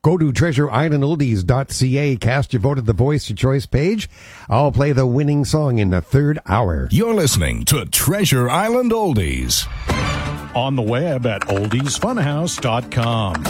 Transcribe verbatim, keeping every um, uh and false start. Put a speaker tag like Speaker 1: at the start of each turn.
Speaker 1: Go to treasure island oldies dot c a, cast your vote at the Voice of Choice page. I'll play the winning song in the third hour.
Speaker 2: You're listening to Treasure Island Oldies.
Speaker 3: On the web at oldies funhouse dot com.